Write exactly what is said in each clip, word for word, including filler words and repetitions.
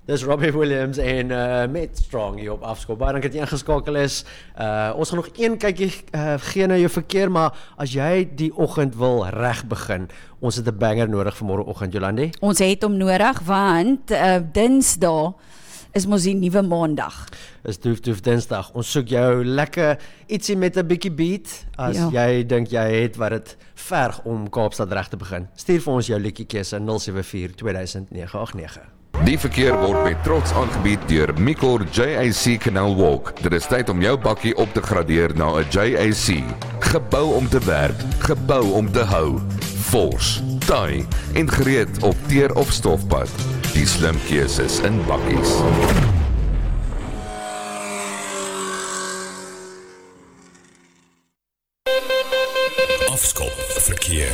Dis Robbie Williams en uh, Matt Strong hier op Afskop. Baie dankie dat jy ingeskakel is. Uh, ons gaan nog een kykie uh, gee na jou verkeer, maar as jy die oggend wil reg begin, ons het 'n banger nodig vir môreoggend, Jolande. Ons het hom nodig, want uh, Dinsdae is mos die nuwe maandag. Is doef doef Dinsdag. Ons soek jou lekker ietsie met 'n bietjie beat, as ja. jy dink jy het wat dit verg om Kaapstad reg te begin. Stuur vir ons jou liedjie keuse nul sewe vier twee duisend nege agt nege. Die verkeer word met trots aangebied deur Mikor J A C Canal Walk. Dit is tyd om jou bakkie op te gradeer na 'n J A C. Gebou om te werk, gebou om te hou. Vors, taai en gereed op teer of stofpad. Die slim keuses in bakkies. Afskop verkeer.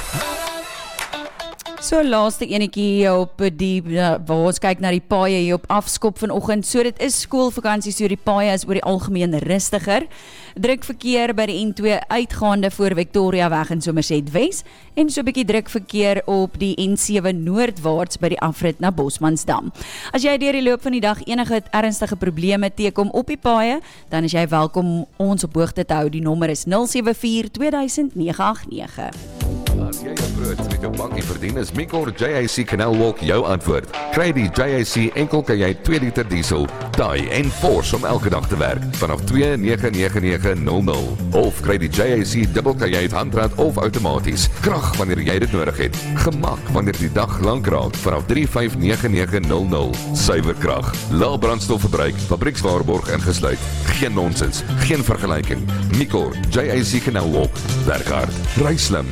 So laaste enetjie op die, waar ons kyk na die paaie hier op Afskop vanoggend. So dit is skoolvakansie, so die paaie is oor die algemeen rustiger. Druk verkeer by die N twee uitgaande voor Victoria weg in Somerset Wes en so 'n bietjie druk verkeer op die N sewe noordwaarts by die afrit na Bosmansdam. As jy deur die loop van die dag enige ernstige probleme teekom op die paaie, dan is jy welkom om ons op hoogte te hou. Die nommer is nul sewe vier twee duisend nege agt nege. As jy jou brood met jou bakkie verdien, is Mikor J A C Canal Walk jou antwoord. Kry die J A C enkel kan jy twee liter diesel, taai en Vors om elke dag te werk vanaf twee nege nege nege nul nul. Of kry die J A C dubbel kajuit handrat of outomaties. Krag wanneer jy dit nodig het. Gemak wanneer die dag lank raak vanaf drie vyf nege nege nul nul. Suiwer krag, lae brandstofverbruik, fabriekswaarborg ingesluit. Geen nonsens, geen vergelyking. Mikor J A C Canal Walk. Werk hard, ry slim.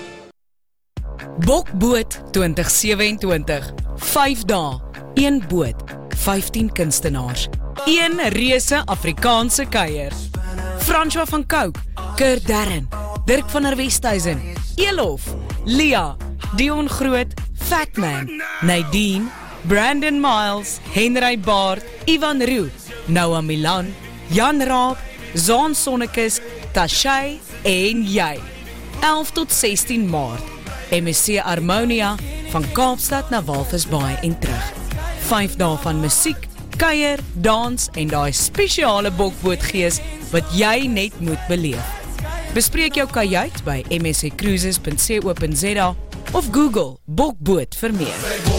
Bokboot twintig sewe en twintig. vyf dae, een boot, vyftien kunstenaars, een reuse Afrikaanse kuier. François van Cooke, Kurt Darren, Dirk van der Westhuizen, Elof, Lia, Dion Groot, Fatman, Nadine, Brandon Miles, Henry Baard, Ivan Roo, Noah Milan, Jan Raab, Zaan Sonnekes, Tashay en jy. elf tot sestien Maart. M S C Harmonia van Kaapstad na Walvisbaai en terug. Vyf dae van musiek, kuier, dans en daai spesiale bokbootgees wat jy net moet beleef. Bespreek jou kajuit by m s c cruises punt co punt z a of Google bokboot vir meer.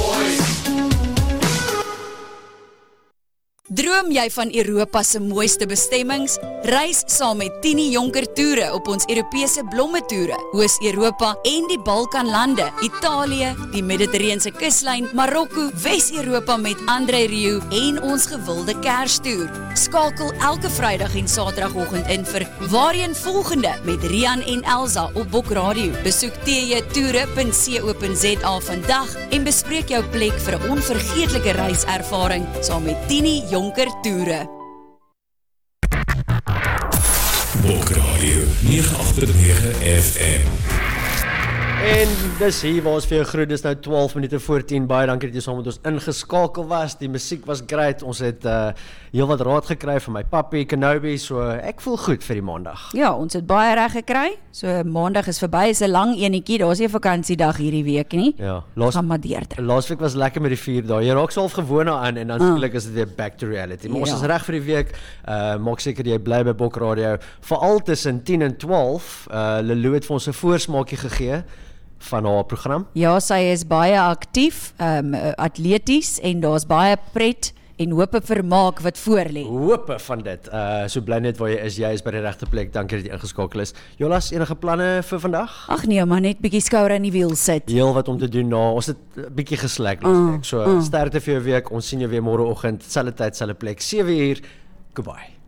Droom jy van Europa se mooiste bestemmings? Reis saam met Tini Jonker Toere op ons Europese blomme toere, Oos-Europa en die Balkanlande, Italië, die Mediterrane kuslyn, Marokko, Wes-Europa met André Rieu en ons gewilde Kerstoer. Skakel elke Vrydag en Saterdagoggend in vir Waarheen volgende met Rian en Elsa op Bok Radio. Besoek t j toere punt co punt z a vandag en bespreek jou plek vir 'n onvergeetlike reiservaring saam met Tini Jonker Toere. Bok Radio nege agt nege F M. En dis hier waar ons vir jou groet, dis nou twaalf minute voor tien, baie dankie dat jy saam met ons ingeskakel was, die musiek was great, ons het uh, heel wat raad gekry van my papi, Kenobi, so ek voel goed vir die maandag. Ja, ons het baie reg gekry, so maandag is verby, is 'n lang enetjie, daar is nie 'n vakansiedag hierdie week nie, ja, laas, gaan maar deurtrek. Laasweek was lekker met die vier dae, jy raak so half gewoon aan en dan skielik uh. is dit weer back to reality, maar ja. Ons is reg vir die week, uh, maak seker jy bly by Bok Radio, veral tussen tien en twaalf, uh, Lelou het vir ons 'n voorsmaakie gegee, van haar program? Ja, sy is baie aktief, um, atleties en daar's baie pret en hope vermaak wat voor lê. Hope van dit. Uh, so bly net waar jy is, jy is by die regte plek. Dankie dat jy ingeskakel is. Jolas, enige planne vir vandag? Ag nee, maar net bietjie skouer aan die wiel sit. Heel wat om te doen nou. Ons het 'n bietjie geslek laasweek. So uh, uh. sterkte vir jou week. Ons sien jou weer môreoggend, selfde tyd, selfde plek, sewe uur. Goodbye.